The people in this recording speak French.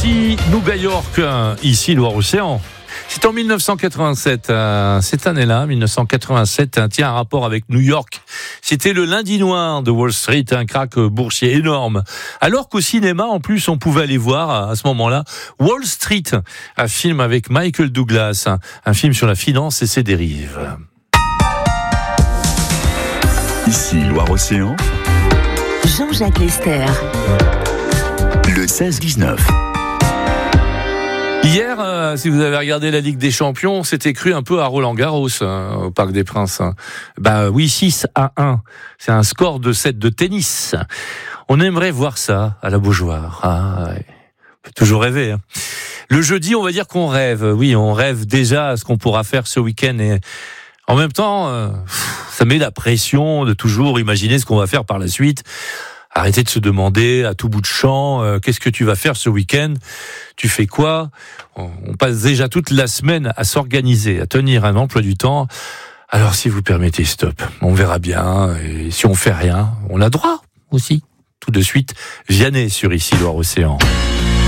Ici Nougat York, ici Loire-Océan. C'est en 1987, cette année-là, 1987, tient un rapport avec New York. C'était le lundi noir de Wall Street, un krach boursier énorme. Alors qu'au cinéma, en plus, on pouvait aller voir, à ce moment-là, Wall Street, un film avec Michael Douglas, un film sur la finance et ses dérives. Ici Loire-Océan, Jean-Jacques Lester. le 16-19. Hier, si vous avez regardé la Ligue des Champions, on s'était cru un peu à Roland-Garros, au Parc des Princes. Bah oui, 6-1. C'est un score de set de tennis. On aimerait voir ça à la Beaujoire. Ah, ouais. On peut toujours rêver. Hein. Le jeudi, on va dire qu'on rêve. Oui, on rêve déjà à ce qu'on pourra faire ce week-end. Et en même temps, ça met la pression de toujours imaginer ce qu'on va faire par la suite. Arrêtez de se demander à tout bout de champ, qu'est-ce que tu vas faire ce week-end ? Tu fais quoi ? On passe déjà toute la semaine à s'organiser, à tenir un emploi du temps. Alors si vous permettez, stop. On verra bien. Et si on fait rien, on a droit aussi. Tout de suite, Vianney sur Ici Loire-Océan.